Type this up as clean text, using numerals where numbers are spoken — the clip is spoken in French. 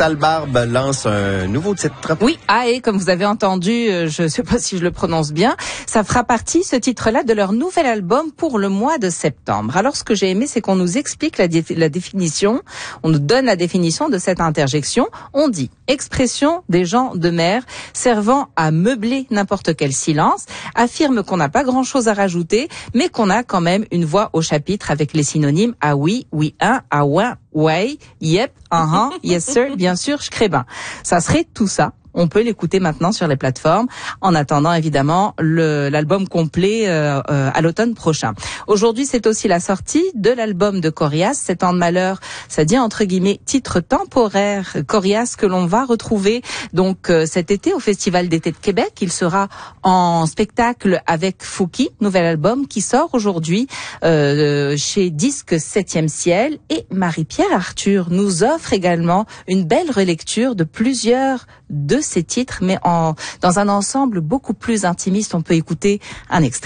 Sale Barbe lance un nouveau titre. Oui, et comme vous avez entendu, je ne sais pas si je le prononce bien, ça fera partie, ce titre-là, de leur nouvel album pour le mois de septembre. Alors, ce que j'ai aimé, c'est qu'on nous explique la définition, on nous donne la définition de cette interjection. On dit « expression des gens de mer servant à meubler n'importe quel silence », affirme qu'on n'a pas grand-chose à rajouter, mais qu'on a quand même une voix au chapitre avec les synonymes « ah oui, oui, ah ouais, ouais, yep, yes sir, bien sûr, je crée ben ». Ça serait tout ça. On peut l'écouter maintenant sur les plateformes, en attendant évidemment l'album complet à l'automne prochain. Aujourd'hui, c'est aussi la sortie de l'album de Corias, 7 ans de malheur, ça dit entre guillemets titre temporaire. Corias que l'on va retrouver donc cet été au Festival d'été de Québec. Il sera en spectacle avec Fouki, nouvel album qui sort aujourd'hui chez Disques 7e Ciel. Et Marie-Pierre Arthur nous offre également une belle relecture de plusieurs de ces titres, mais dans un ensemble beaucoup plus intimiste. On peut écouter un extrait.